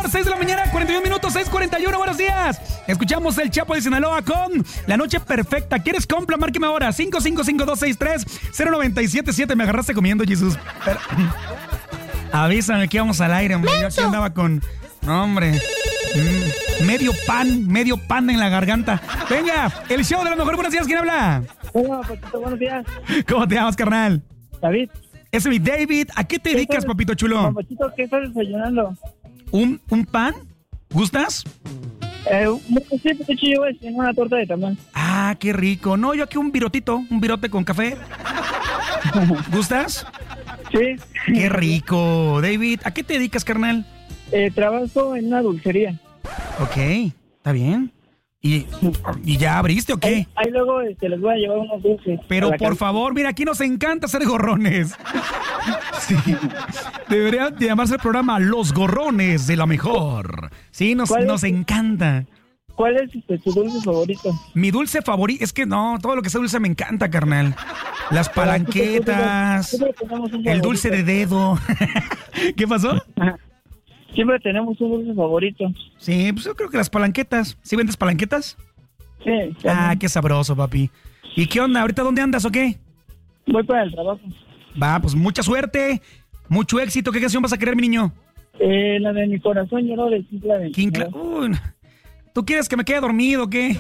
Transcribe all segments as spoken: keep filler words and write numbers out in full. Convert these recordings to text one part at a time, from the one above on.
las seis de la mañana, cuarenta y un minutos, seis cuarenta y uno, buenos días. Escuchamos el Chapo de Sinaloa con La Noche Perfecta. ¿Quieres compra? Márqueme ahora, cinco cinco cinco, dos seis tres, cero nueve siete siete. Me agarraste comiendo, Jesús. Pero... avísame que íbamos al aire, hombre. Yo aquí andaba con... no, hombre. Mm, medio pan, medio pan en la garganta. Venga, el show de la mejor. Buenos días, ¿quién habla? Hola, Papito, buenos días. ¿Cómo te llamas, carnal? David. Ese es mi David. ¿A qué te ¿Qué dedicas, estás- papito chulo? Papachito, ¿qué estás desayunando? ¿Un, un pan? ¿Gustas? Eh, un- sí, pues, de hecho, yo voy a desayunar una torta de tamal. Ah, qué rico. No, yo aquí un virotito, un virote con café. ¿Gustas? Sí. Qué rico. David, ¿a qué te dedicas, carnal? Eh, trabajo en una dulcería. Ok, está bien. ¿Y, y ya abriste o qué? Ahí, ahí luego este, les voy a llevar unos dulces. Pero a la por casa. favor, mira, aquí nos encanta hacer gorrones. Sí. Debería de llamarse el programa Los Gorrones de la Mejor. Sí, nos, ¿Cuál es? nos encanta. ¿Cuál es este, tu dulce favorito? Mi dulce favorito, es que no, todo lo que sea dulce me encanta, carnal. Las palanquetas, Siempre tenemos un el dulce de dedo. ¿Qué pasó? Ajá. Siempre tenemos un dulce favorito. Sí, pues yo creo que las palanquetas. ¿Sí vendes palanquetas? Sí. Ah, también. qué sabroso, papi. ¿Y qué onda? ¿Ahorita dónde andas o qué? Voy para el trabajo. Va, pues mucha suerte, mucho éxito. ¿Qué canción vas a querer, mi niño? Eh, la de mi corazón lloró de Cintia de ¿Quién cla- Uy, no. ¿Tú quieres que me quede dormido o qué?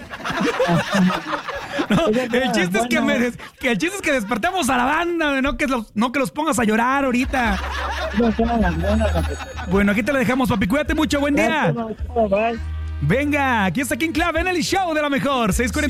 No, el chiste es que, me des- que el chiste es que despertemos a la banda, no que los, no que los pongas a llorar ahorita. No suenan las buenas, Papito. Bueno, aquí te lo dejamos, papi. Cuídate mucho, buen día. Gracias, Papito. Bye. Venga, aquí está King Clave en el show de la mejor. seis cuarenta